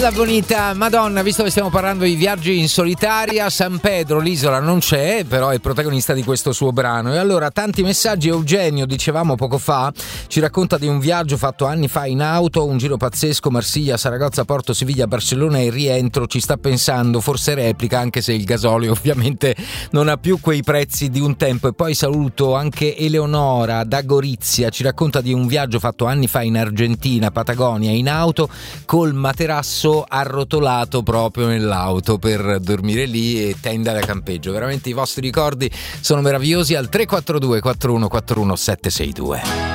La bonita Madonna, visto che stiamo parlando di viaggi in solitaria, San Pedro, l'isola non c'è, però è protagonista di questo suo brano. E allora tanti messaggi. Eugenio, dicevamo poco fa, ci racconta di un viaggio fatto anni fa in auto, un giro pazzesco, Marsiglia, Saragozza, Porto, Siviglia, Barcellona e il rientro. Ci sta pensando, forse replica, anche se il gasolio ovviamente non ha più quei prezzi di un tempo. E poi saluto anche Eleonora da Gorizia, ci racconta di un viaggio fatto anni fa in Argentina, Patagonia, in auto col materasso arrotolato proprio nell'auto per dormire lì e tenda da campeggio. Veramente i vostri ricordi sono meravigliosi al 342 4141 762.